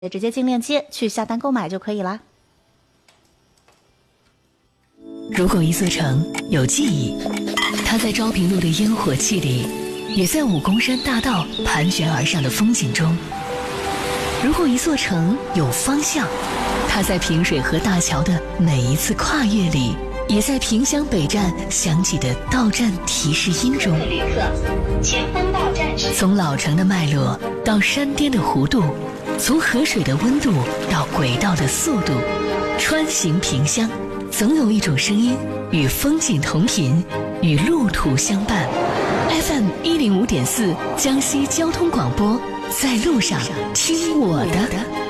直接进链接去下单购买就可以啦。 如果一座城有记忆，它在昭平路的烟火气里，也在武功山大道盘旋而上的风景中。如果一座城有方向，它在平水河大桥的每一次跨越里，也在萍乡北站响起的到站提示音中。 旅客，前方到站是。 从老城的脉络到山巅的弧度，从河水的温度到轨道的速度，穿行萍乡，总有一种声音与风景同频，与路途相伴。FM 105.4江西交通广播，在路上听我的。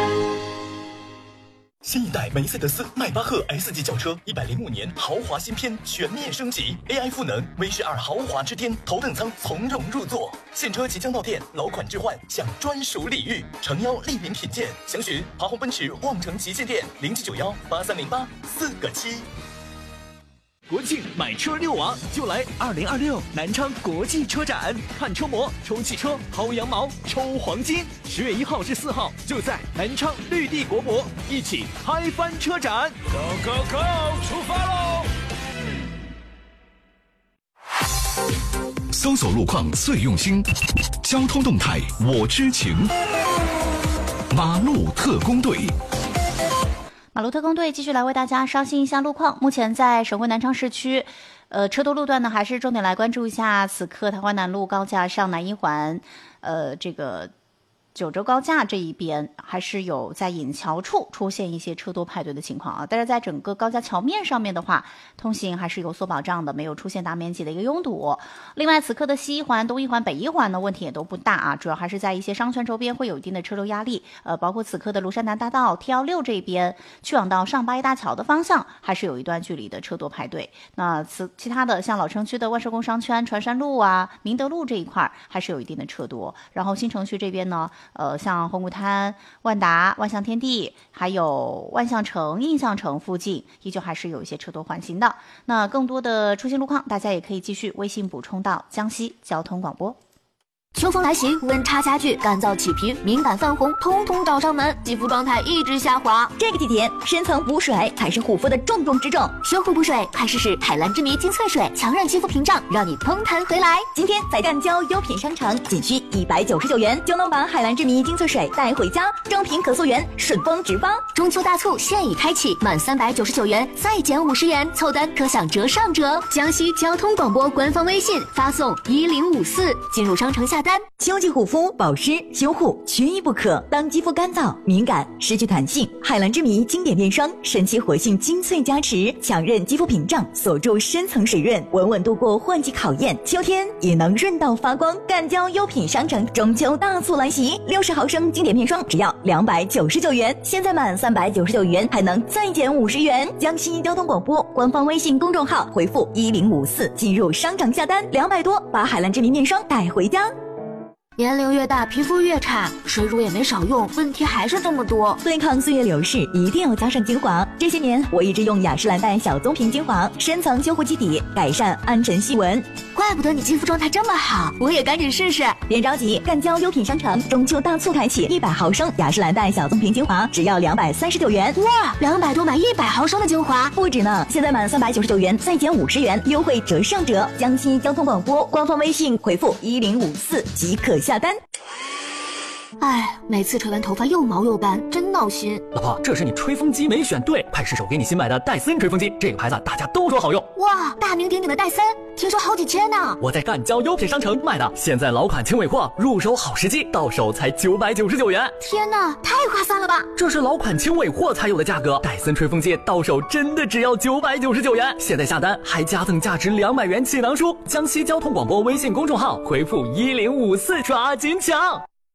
新一代梅赛德斯迈巴赫 S 级轿车105年豪华新篇全面升级 ，AI 赋能，V12豪华之巅，头等舱从容入座。现车即将到店，老款置换享专属礼遇，诚邀莅临品鉴。详询华宏奔驰望城旗舰店0791830844个7。 国庆买车遛娃就来2026南昌国际车展，看车模、抽汽车、薅羊毛、抽黄金。10月1号至4号就在南昌绿地国博，一起嗨翻车展 ！Go Go Go， 出发喽！ 搜索路况最用心，交通动态我知情。马路特工队。 马路特工队继续来为大家刷新一下路况。目前在省会南昌市区，车多路段呢，还是重点来关注一下此刻台湾南路高架上南一环，这个九州高架这一边还是有在引桥处出现一些车多排队的情况啊，但是在整个高架桥面上面的话，通行还是有所保障的，没有出现大面积的一个拥堵。另外，此刻的西一环、东一环、北一环呢，问题也都不大啊，主要还是在一些商圈周边会有一定的车流压力，包括此刻的庐山南大道 T16这边去往到上八一大桥的方向，还是有一段距离的车多排队。那其他的像老城区的万寿宫商圈、船山路啊、明德路这一块还是有一定的车多。然后新城区这边呢，像红谷滩、万达、万象天地，还有万象城、印象城附近，依旧还是有一些车多缓行的。那更多的出行路况，大家也可以继续微信补充到江西交通广播。 秋风来袭，温差加剧，干燥起皮、敏感泛红，通通找上门，肌肤状态一直下滑。 这个季节，深层补水才是护肤的重中之重。 修护补水，快试试海蓝之谜精粹水，强韧肌肤屏障，让你嘭弹回来。 今天在赣交优品商城，仅需199元就能把海蓝之谜精粹水带回家，正品可溯源，顺丰直发。 中秋大促现已开启，满399元再减50元，凑单可享折上折。江西交通广播官方微信发送1054进入商城下单。 秋季护肤保湿修护缺一不可。当肌肤干燥、敏感、失去弹性，海蓝之谜经典面霜神奇活性精粹加持，强韧肌肤屏障，锁住深层水润，稳稳度过换季考验，秋天也能润到发光。赣交优品商城中秋大促来袭，60毫升经典面霜只要299元，现在满399元还能再减50元。江西交通广播官方微信公众号回复1054进入商城下单，200多把海蓝之谜面霜带回家。 年龄越大，皮肤越差，水乳也没少用，问题还是这么多。 对抗岁月流逝，一定要加上精华。这些年，我一直用雅诗兰黛小棕瓶精华，深层修护基底，改善暗沉细纹。 怪不得你肌肤状态这么好，我也赶紧试试。 别着急，赣交优品商城中秋大促开启，100毫升雅诗兰黛小棕瓶精华只要239元。 哇，200多买100毫升的精华， 不止呢！现在满399元再减50元，优惠折上折。江西交通广播官方微信回复1054即可下单。 哎，每次吹完头发又毛又干，真闹心。 老婆，这是你吹风机没选对，快试手给你新买的戴森吹风机，这个牌子大家都说好用。 哇，大名鼎鼎的戴森，听说好几千呢。 我在赣交优品商城买的，现在老款轻尾货，入手好时机，到手才999元。 天哪，太划算了吧！ 这是老款轻尾货才有的价格，戴森吹风机到手真的只要999元。现在下单还加赠价值200元气囊书。江西交通广播微信公众号回复1054抓紧抢。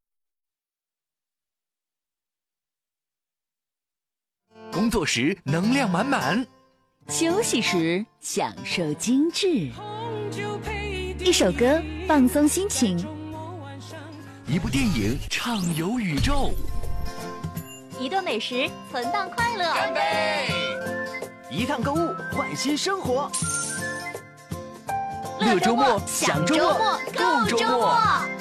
工作时能量满满， 休息时享受精致。一首歌放松心情， 一部电影畅游宇宙， 一顿美食存档快乐， 干杯！ 一趟购物换新生活， 乐周末享周末购周末。